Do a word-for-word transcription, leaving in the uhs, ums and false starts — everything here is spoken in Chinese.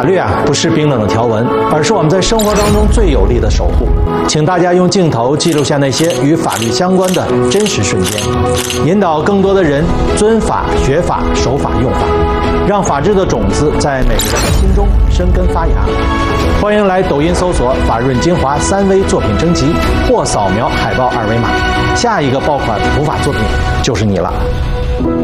律啊，不是冰冷的条文，而是我们在生活当中最有力的守护。请大家用镜头记录下那些与法律相关的真实瞬间，引导更多的人遵法、学法、守法、用法，让法治的种子在每个人的心中生根发芽。欢迎来抖音搜索“法润精华三微作品征集”或扫描海报二维码，下一个爆款普法作品就是你了。